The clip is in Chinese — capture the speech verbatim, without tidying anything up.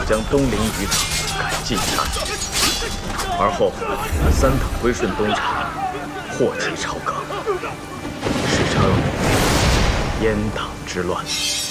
将东陵余党赶尽杀绝，而后三党归顺东厂，祸及朝纲，史称阉党之乱。